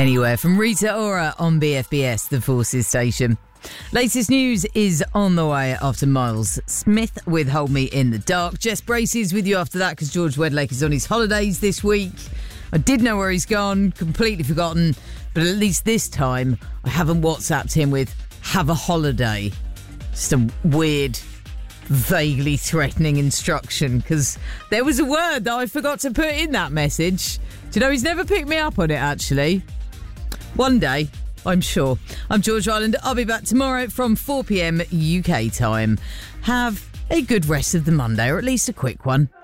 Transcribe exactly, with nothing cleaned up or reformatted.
Anywhere from Rita Ora on B F B S, the Forces station. Latest news is on the way after Miles Smith with Hold Me in the Dark. Jess Braces with you after that because George Wedlake is on his holidays this week. I did know where he's gone, completely forgotten, but at least this time I haven't WhatsApped him with have a holiday. Just a weird, vaguely threatening instruction because there was a word that I forgot to put in that message. Do you know, he's never picked me up on it actually. One day, I'm sure. I'm George Ireland. I'll be back tomorrow from four p.m. U K time. Have a good rest of the Monday, or at least a quick one.